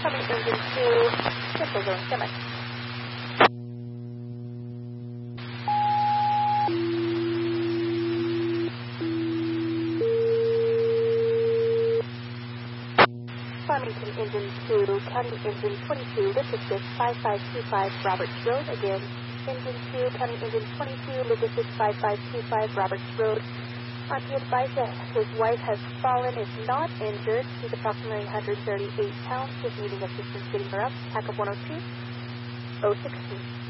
Coming engine 2, Central Zone Semi. Farmington engine 2, County engine 22, lift assist 5525 Roberts Road. Again, engine 2, County engine 22, lift assist 5525 Roberts Road. Be advised that his wife has fallen, is not injured. She's approximately 138 pounds, just needing assistance getting her up. Pack up 102, 016.